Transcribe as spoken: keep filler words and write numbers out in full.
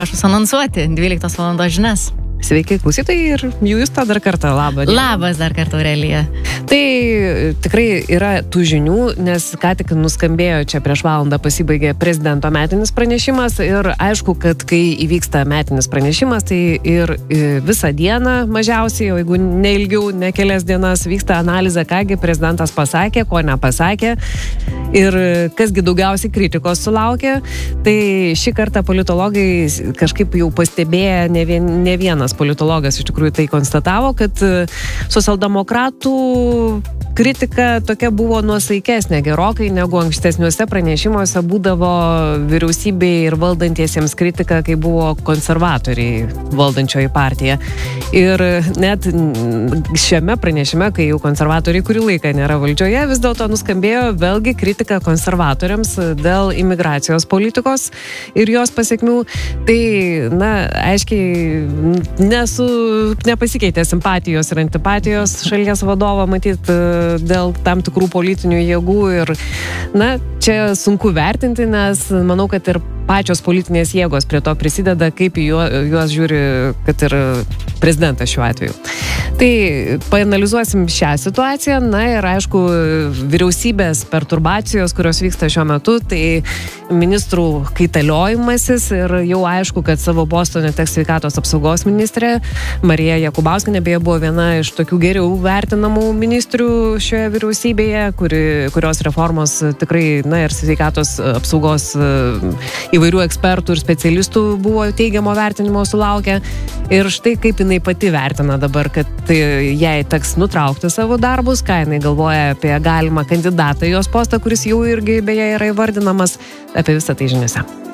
Aš anonsuoti dvyliktos valandos žinias. Sveiki, klausytojai, ir jūs tą dar kartą. Labą dieną. Labas dar kartą, Aurelija. Tai tikrai yra tų žinių, nes ką tik nuskambėjo čia prieš valandą pasibaigė prezidento metinis pranešimas ir aišku, kad kai įvyksta metinis pranešimas, tai ir visą dieną mažiausiai, o jeigu ne ilgiau, ne kelias dienas vyksta analizė, kągi prezidentas pasakė, ko nepasakė ir kasgi daugiausiai kritikos sulaukė. Tai šį kartą politologai kažkaip jau pastebėję, ne, vien, ne vienas politologas iš tikrųjų tai konstatavo, kad socialdemokratų kritika tokia buvo nuosaikesnė gerokai negu ankstesniuose pranešimuose būdavo vyriausybei ir valdantiesiems kritika, kai buvo konservatoriai valdančioji partija. Ir net šiame pranešime, kai jau konservatoriai kurį laiką nėra valdžioje, vis dėlto nuskambėjo vėlgi kritika konservatoriams dėl imigracijos politikos ir jos pasiekmių. Tai, na, aiškiai nesu, nepasikeitė simpatijos ir antipatijos šalies vadovo, matyt, dėl tam tikrų politinių jėgų ir, na, čia sunku vertinti, nes manau, kad ir pačios politinės jėgos prie to prisideda, kaip juos žiūri, kad ir prezidentas šiuo atveju. Tai paanalizuosim šią situaciją, na ir aišku, vyriausybės perturbacijos, kurios vyksta šiuo metu, tai ministrų kaitaliojimasis ir jau aišku, kad savo posto neteks sveikatos apsaugos ministrė. Marija Jakubauskienė beje buvo viena iš tokių geriau vertinamų ministrių šioje vyriausybėje, kuri, kurios reformos tikrai, na ir sveikatos apsaugos įvairių ekspertų ir specialistų buvo teigiamo vertinimo sulaukę. Ir štai kaip jinai pati vertina dabar, kad tai jai teks nutraukti savo darbus, ką jinai galvoja apie galimą kandidatą į jos postą, kuris jau irgi beje yra įvardinamas. Apie visą tai žiniose.